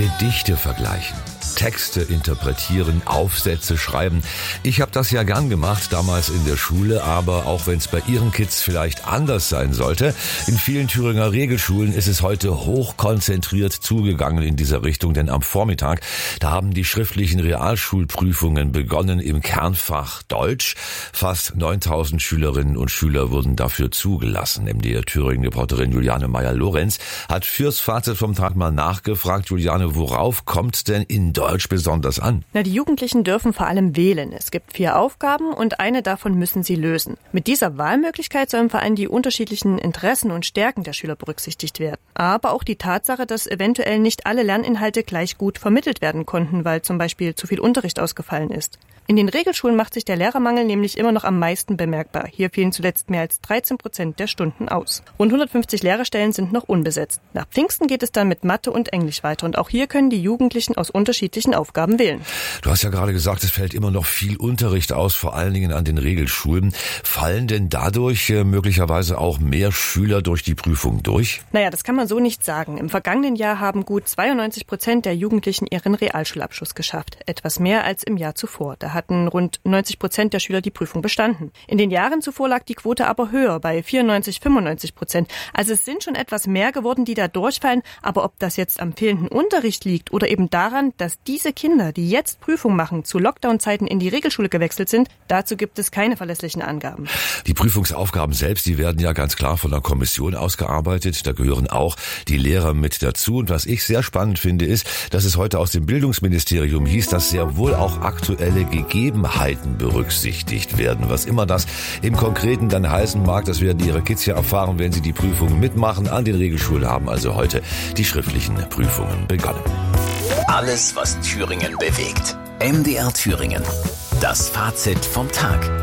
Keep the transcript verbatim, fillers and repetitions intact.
Gedichte vergleichen, Texte interpretieren, Aufsätze schreiben. Ich habe das ja gern gemacht, damals in der Schule, aber auch wenn es bei Ihren Kids vielleicht anders sein sollte, in vielen Thüringer Regelschulen ist es heute hochkonzentriert zugegangen in dieser Richtung, denn am Vormittag, da haben die schriftlichen Realschulprüfungen begonnen im Kernfach Deutsch. Fast neuntausend Schülerinnen und Schüler wurden dafür zugelassen. M D R Thüringen-Reporterin Juliane Meyer-Lorenz hat fürs Fazit vom Tag mal nachgefragt. Juliane, worauf kommt denn in Deutsch besonders an? Na, die Jugendlichen dürfen vor allem wählen. Es gibt vier Aufgaben und eine davon müssen sie lösen. Mit dieser Wahlmöglichkeit sollen vor allem die unterschiedlichen Interessen und Stärken der Schüler berücksichtigt werden. Aber auch die Tatsache, dass eventuell nicht alle Lerninhalte gleich gut vermittelt werden konnten, weil zum Beispiel zu viel Unterricht ausgefallen ist. In den Regelschulen macht sich der Lehrermangel nämlich immer noch am meisten bemerkbar. Hier fielen zuletzt mehr als dreizehn Prozent der Stunden aus. Rund hundertfünfzig Lehrerstellen sind noch unbesetzt. Nach Pfingsten geht es dann mit Mathe und Englisch weiter. Und auch hier können die Jugendlichen aus unterschiedlichen Aufgaben wählen. Du hast ja gerade gesagt, es fällt immer noch viel Unterricht aus, vor allen Dingen an den Regelschulen. Fallen denn dadurch äh, möglicherweise auch mehr Schüler durch die Prüfung durch? Naja, das kann man so nicht sagen. Im vergangenen Jahr haben gut zweiundneunzig Prozent der Jugendlichen ihren Realschulabschluss geschafft. Etwas mehr als im Jahr zuvor. Da hatten rund neunzig Prozent der Schüler die Prüfung bestanden. In den Jahren zuvor lag die Quote aber höher, bei vierundneunzig, fünfundneunzig Prozent. Also es sind schon etwas mehr geworden, die da durchfallen. Aber ob das jetzt am fehlenden Unterricht liegt oder eben daran, dass diese Kinder, die jetzt Prüfung machen, zu Lockdown-Zeiten in die Regelschule gewechselt sind, dazu gibt es keine verlässlichen Angaben. Die Prüfungsaufgaben selbst, die werden ja ganz klar von der Kommission ausgearbeitet. Da gehören auch die Lehrer mit dazu. Und was ich sehr spannend finde, ist, dass es heute aus dem Bildungsministerium hieß, dass sehr wohl auch aktuelle Gegebenheiten berücksichtigt werden. Was immer das im Konkreten dann heißen mag, das werden Ihre Kids ja erfahren, wenn sie die Prüfungen mitmachen. An den Regelschulen haben also heute die schriftlichen Prüfungen begonnen. Alles, was Thüringen bewegt. M D R Thüringen. Das Fazit vom Tag.